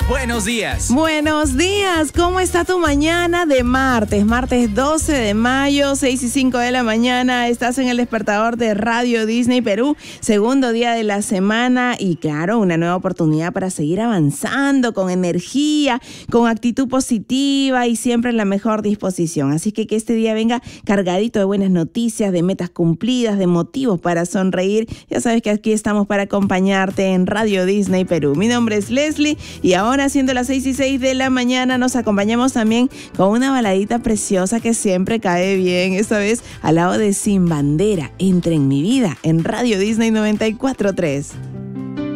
buenos días. Buenos días, ¿cómo está tu mañana de martes? Martes 12 de mayo, 6:05 de la mañana. Estás en el despertador de Radio Disney Perú, segundo día de la semana y claro, una nueva oportunidad para seguir avanzando con energía, con actitud positiva y siempre en la mejor disposición. Así que este día venga cargadito de buenas noticias, de metas cumplidas, de motivos para sonreír. Ya sabes que aquí estamos para acompañarte en Radio Disney Perú. Mi nombre es Leslie y ahora siendo las 6:06 de la mañana nos acompañamos también con una baladita preciosa que siempre cae bien, esta vez al lado de Sin Bandera, Entra en mi vida, en Radio Disney 94.3.